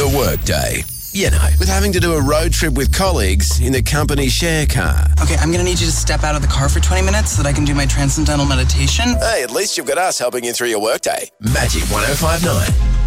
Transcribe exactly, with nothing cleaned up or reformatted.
your workday. You know, with having to do a road trip with colleagues in the company share car. Okay, I'm going to need you to step out of the car for twenty minutes so that I can do my transcendental meditation. Hey, at least you've got us helping you through your workday. Magic one oh five nine.